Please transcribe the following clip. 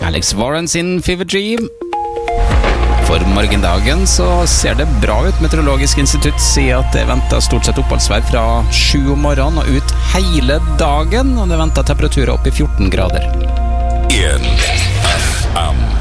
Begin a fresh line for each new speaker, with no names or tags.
Alex Warren sin Fever Dream. For morgendagen så ser det bra ut. Meteorologisk institutt sier at det venter stort sett oppholdsvær fra 7 om morgenen og ut hele dagen, og det venter temperaturer opp i 14 grader.
1 FM